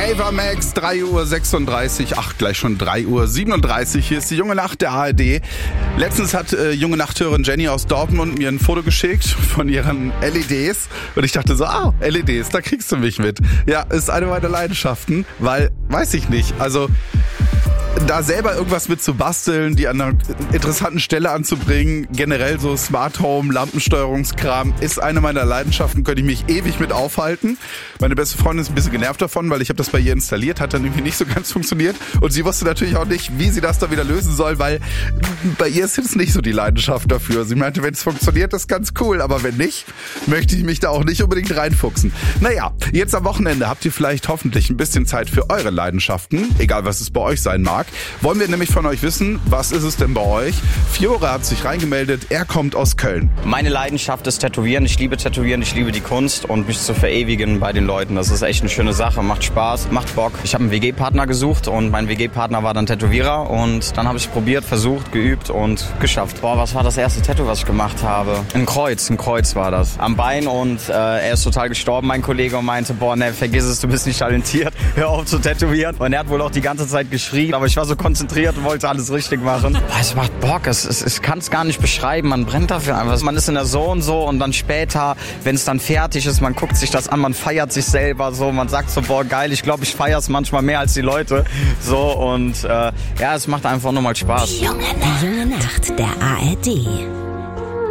Ava Max, 3:36 Uhr, gleich schon 3:37 Uhr. Hier ist die Junge Nacht der ARD. Letztens hat junge Nachthörerin Jenny aus Dortmund mir ein Foto geschickt von ihren LEDs. Und ich dachte so, LEDs, da kriegst du mich mit. Ja, ist eine meiner Leidenschaften, weil, weiß ich nicht, also da selber irgendwas mit zu basteln, die an einer interessanten Stelle anzubringen, generell so Smart Home, Lampensteuerungskram, ist eine meiner Leidenschaften, könnte ich mich ewig mit aufhalten. Meine beste Freundin ist ein bisschen genervt davon, weil ich habe das bei ihr installiert, hat dann irgendwie nicht so ganz funktioniert und sie wusste natürlich auch nicht, wie sie das da wieder lösen soll, weil bei ihr ist jetzt nicht so die Leidenschaft dafür. Sie meinte, wenn es funktioniert, ist ganz cool, aber wenn nicht, möchte ich mich da auch nicht unbedingt reinfuchsen. Naja, jetzt am Wochenende habt ihr vielleicht hoffentlich ein bisschen Zeit für eure Leidenschaften, egal was es bei euch sein mag. Wollen wir nämlich von euch wissen, was ist es denn bei euch? Fiore hat sich reingemeldet, er kommt aus Köln. Meine Leidenschaft ist Tätowieren, ich liebe Tätowieren, ich liebe die Kunst und mich zu verewigen bei den Leuten. Das ist echt eine schöne Sache, macht Spaß, macht Bock. Ich habe einen WG-Partner gesucht und mein WG-Partner war dann Tätowierer und dann habe ich probiert, versucht, geübt und geschafft. Was war das erste Tattoo, was ich gemacht habe? Ein Kreuz war das. Am Bein und er ist total gestorben, mein Kollege, und meinte, vergiss es, du bist nicht talentiert, hör auf zu tätowieren. Und er hat wohl auch die ganze Zeit geschrien, aber ich war so konzentriert und wollte alles richtig machen. Es macht Bock, ich kann es gar nicht beschreiben, man brennt dafür einfach. Man ist in der Zone so und dann später, wenn es dann fertig ist, man guckt sich das an, man feiert sich selber so, man sagt so, geil, ich glaube, ich feiere es manchmal mehr als die Leute. So und es macht einfach nochmal Spaß. Die Junge Nacht der ARD.